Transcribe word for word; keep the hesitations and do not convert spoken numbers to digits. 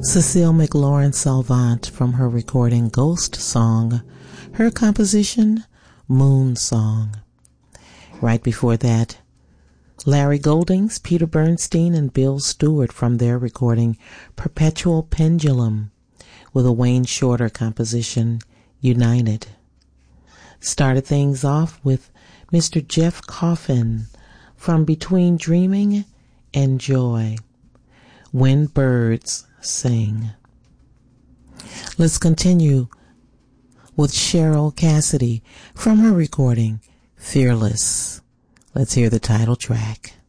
Cecile McLaurin Salvant from her recording Ghost Song, her composition Moon Song. Right before that, Larry Goldings, Peter Bernstein, and Bill Stewart from their recording Perpetual Pendulum with a Wayne Shorter composition United. Started things off with Mister Jeff Coffin from Between Dreaming and Joy, When Birds Sing. Let's continue with Cheryl Cassidy from her recording Fearless. Let's hear the title track.